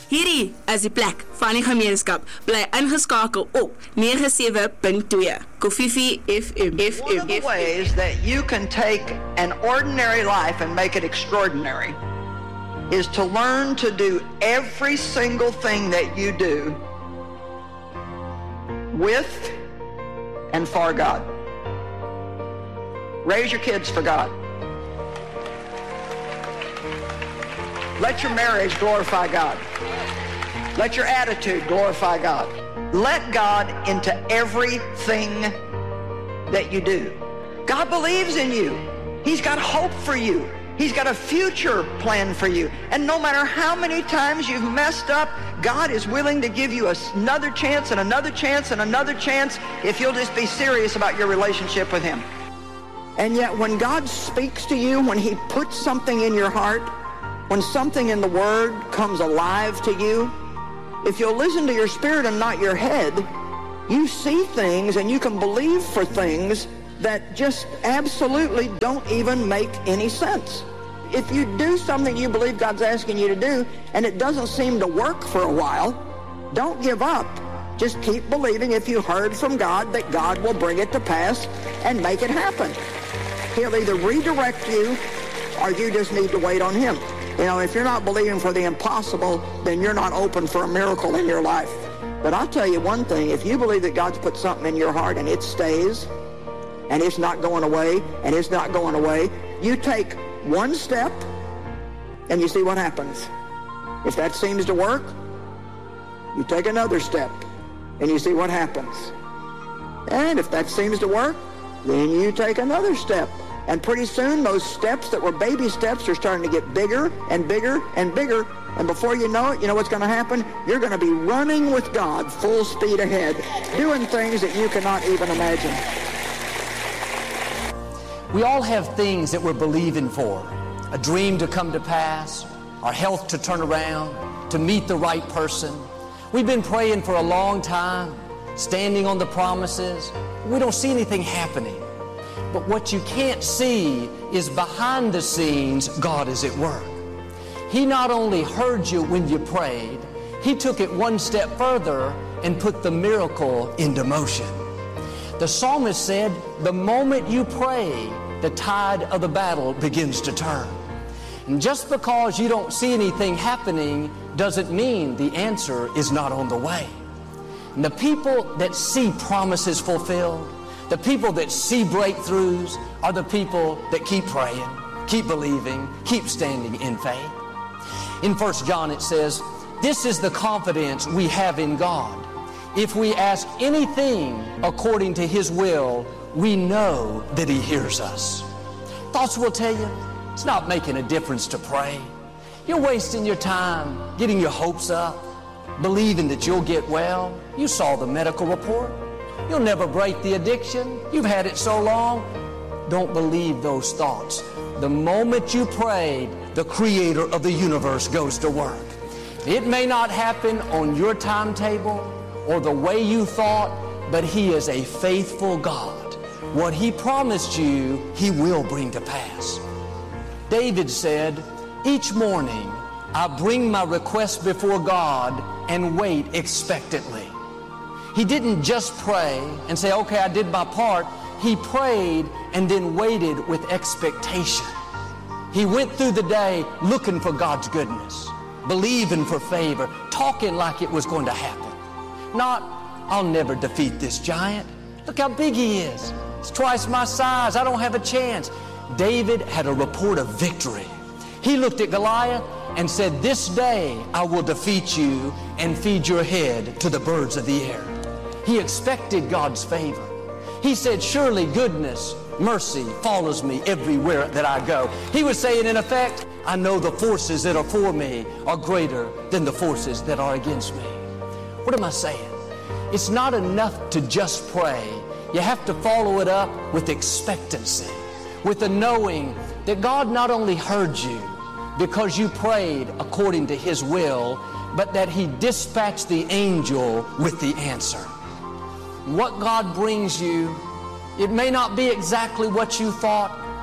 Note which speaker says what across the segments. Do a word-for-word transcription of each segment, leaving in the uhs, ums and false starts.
Speaker 1: Hierdie is die plek van die gemeenskap. Bly ingeskakel op nine sewe punt two Kofifi F M.
Speaker 2: One of the ways that you can take an ordinary life and make it extraordinary is to learn to do every single thing that you do with and for God. Raise your kids for God. Let your marriage glorify God. Let your attitude glorify God. Let God into everything that you do. God believes in you. He's got hope for you. He's got a future plan for you. And no matter how many times you've messed up, God is willing to give you another chance and another chance and another chance if you'll just be serious about your relationship with Him. And yet when God speaks to you, when He puts something in your heart, when something in the Word comes alive to you, if you'll listen to your spirit and not your head, you see things and you can believe for things that just absolutely don't even make any sense. If you do something you believe God's asking you to do and it doesn't seem to work for a while, don't give up. Just keep believing if you heard from God that God will bring it to pass and make it happen. He'll either redirect you or you just need to wait on Him. You know, if you're not believing for the impossible, then you're not open for a miracle in your life. But I'll tell you one thing, if you believe that God's put something in your heart and it stays, and it's not going away, and it's not going away, you take one step, and you see what happens. If that seems to work, you take another step, and you see what happens. And if that seems to work, then you take another step. And pretty soon, those steps that were baby steps are starting to get bigger and bigger and bigger. And before you know it, you know what's going to happen? You're going to be running with God full speed ahead, doing things that you cannot even imagine.
Speaker 3: We all have things that we're believing for. A dream to come to pass, our health to turn around, to meet the right person. We've been praying for a long time, standing on the promises. We don't see anything happening. But what you can't see is behind the scenes, God is at work. He not only heard you when you prayed, He took it one step further and put the miracle into motion. The psalmist said, the moment you pray, the tide of the battle begins to turn. And just because you don't see anything happening doesn't mean the answer is not on the way. And the people that see promises fulfilled, the people that see breakthroughs are the people that keep praying, keep believing, keep standing in faith. In First John it says, this is the confidence we have in God. If we ask anything according to His will, we know that He hears us. Thoughts will tell you, it's not making a difference to pray. You're wasting your time getting your hopes up, believing that you'll get well. You saw the medical report. You'll never break the addiction. You've had it so long. Don't believe those thoughts. The moment you prayed, the Creator of the universe goes to work. It may not happen on your timetable or the way you thought, but He is a faithful God. What He promised you, He will bring to pass. David said, each morning I bring my request before God and wait expectantly. He didn't just pray and say, okay, I did my part. He prayed and then waited with expectation. He went through the day looking for God's goodness, believing for favor, talking like it was going to happen. Not, I'll never defeat this giant. Look how big he is. It's twice my size. I don't have a chance. David had a report of victory. He looked at Goliath and said, this day I will defeat you and feed your head to the birds of the air. He expected God's favor. He said, surely goodness, mercy follows me everywhere that I go. He was saying, in effect, I know the forces that are for me are greater than the forces that are against me. What am I saying? It's not enough to just pray. You have to follow it up with expectancy, with the knowing that God not only heard you because you prayed according to His will, but that He dispatched the angel with the answer. What God brings you, it may not be exactly what you thought,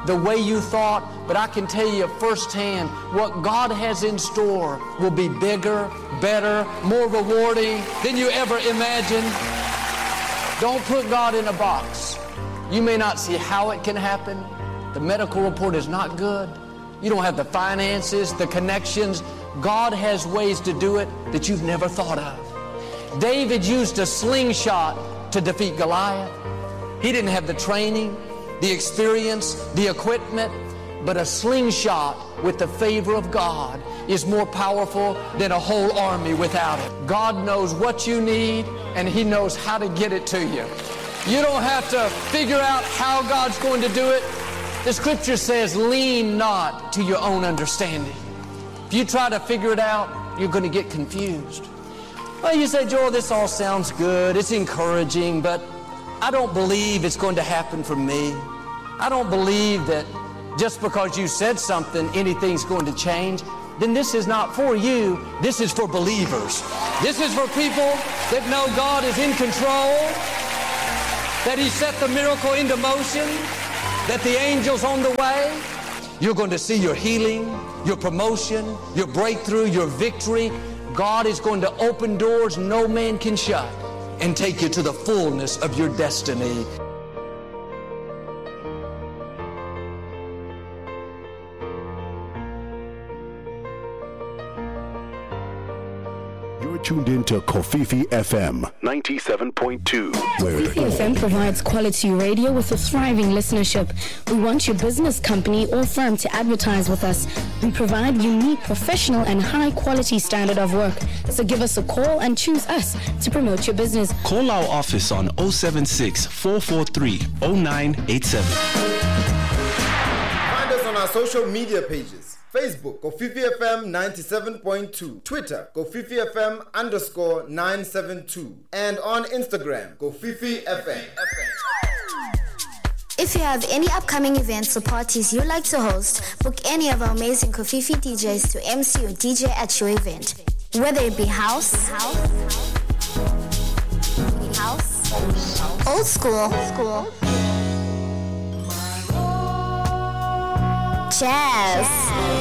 Speaker 3: the way you thought, but I can tell you firsthand what God has in store will be bigger, better, more rewarding than you ever imagined. Don't put God in a box. You may not see how it can happen. The medical report is not good. You don't have the finances, the connections. God has ways to do it that you've never thought of. David used a slingshot to defeat Goliath. He didn't have the training, the experience, the equipment, but a slingshot with the favor of God is more powerful than a whole army without it. God knows what you need, and He knows how to get it to you. You don't have to figure out how God's going to do it. The scripture says, lean not to your own understanding. If you try to figure it out, you're going to get confused. Well, you say, Joel, this all sounds good. It's encouraging, but I don't believe it's going to happen for me. I don't believe that just because you said something, anything's going to change. Then this is not for you. This is for believers. This is for people that know God is in control, that He set the miracle into motion, that the angel's on the way. You're going to see your healing, your promotion, your breakthrough, your victory. God is going to open doors no man can shut and take you to the fullness of your destiny.
Speaker 4: You're tuned into Kofifi F M ninety-seven point two.
Speaker 5: Kofifi F M provides quality radio with a thriving listenership. We want your business, company, or firm to advertise with us. We provide unique, professional, and high-quality standard of work. So give us a call and choose us to promote your business.
Speaker 6: Call our office on zero seven six, four four three, zero nine eight seven.
Speaker 7: Find us on our social media pages. Facebook, Kofifi F M ninety-seven point two. Twitter, Kofifi F M underscore nine seven two. And on Instagram, Kofifi F M.
Speaker 8: If you have any upcoming events or parties you'd like to host, book any of our amazing Kofifi D Js to M C or D J at your event. Whether it be house, house, house, old school, school, jazz.